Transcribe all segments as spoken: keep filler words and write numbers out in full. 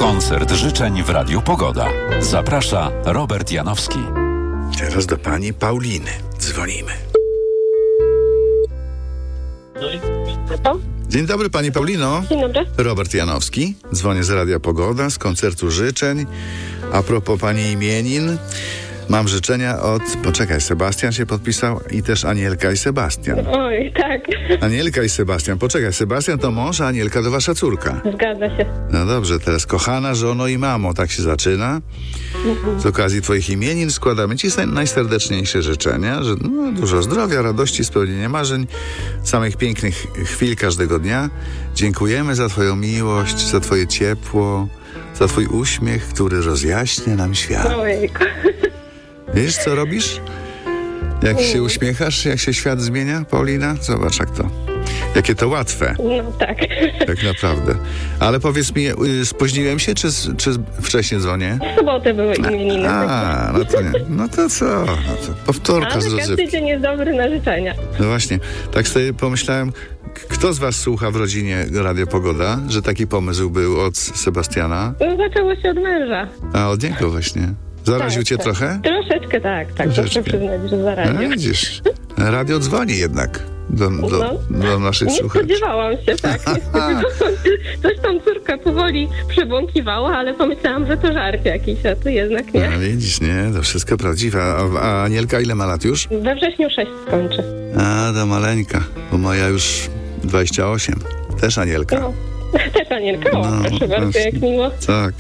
Koncert życzeń w Radiu Pogoda. Zaprasza Robert Janowski. Teraz do pani Pauliny dzwonimy. Dzień dobry pani Paulino. Dzień dobry. Robert Janowski. Dzwonię z Radia Pogoda, z koncertu życzeń. A propos pani imienin, mam życzenia od... Poczekaj, Sebastian się podpisał i też Anielka i Sebastian. Oj, tak. Anielka i Sebastian. Poczekaj, Sebastian to mąż, a Anielka to wasza córka. Zgadza się. No dobrze, teraz kochana żono i mamo, tak się zaczyna. Z okazji twoich imienin składamy ci najserdeczniejsze życzenia, że no, dużo zdrowia, radości, spełnienia marzeń, samych pięknych chwil każdego dnia. Dziękujemy za twoją miłość, za twoje ciepło, za twój uśmiech, który rozjaśnia nam świat. Ojejku. Wiesz, co robisz? Jak się uśmiechasz, jak się świat zmienia, Paulina? Zobacz, jak to. Jakie to łatwe. No tak. Tak naprawdę. Ale powiedz mi, y, spóźniłem się, czy, czy wcześniej dzwonię? W sobotę były imieniny. A, no to nie. No to co? No to powtórka Ale z każdy rozrywki. dzień jest dobry na życzenia. No właśnie. Tak sobie pomyślałem, k- kto z was słucha w rodzinie Radio Pogoda, że taki pomysł był od Sebastiana? No, zaczęło się od męża. A od niego właśnie. Zaraził Tak, cię tak. trochę? Troszeczkę tak, tak. Troszeczkę. Muszę przyznać, że zaraził. No widzisz. Radio dzwoni jednak do, do, No. do naszych Nie słuchaczy. spodziewałam się, tak. Nie spodziewałam się. Coś tam córka powoli przebąkiwała, ale pomyślałam, że to żart jakiś, a to jednak nie. No widzisz, nie? To wszystko prawdziwe. A, a Anielka ile ma lat już? We wrześniu sześć skończy. A, to maleńka, bo moja już dwadzieścia osiem. Też Anielka. No. Też Anielka, o, No, proszę bardzo, właśnie. jak miło. Tak.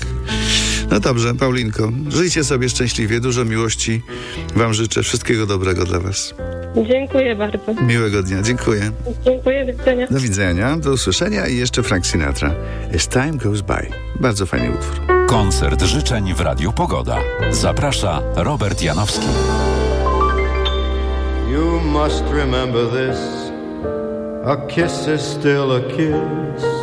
No dobrze, Paulinko, żyjcie sobie szczęśliwie, dużo miłości wam życzę, wszystkiego dobrego dla was. Dziękuję bardzo. Miłego dnia, dziękuję. Dziękuję, do widzenia. Do widzenia, do usłyszenia i jeszcze Frank Sinatra. As time goes by. Bardzo fajny utwór. Koncert życzeń w Radiu Pogoda. Zaprasza Robert Janowski. You must remember this. A kiss is still a kiss.